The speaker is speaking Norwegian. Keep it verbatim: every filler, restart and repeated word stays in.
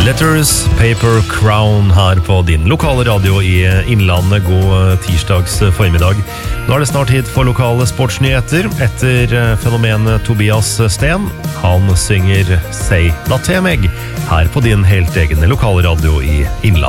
Letters, Paper, Crown her på din lokale radio i Innlandet. God tirsdags formiddag. Nå er det snart hit for lokale sportsnyheter etter fenomenet Tobias Sten. Han synger «Say da til meg» her på din helt egen lokale radio i Innlandet.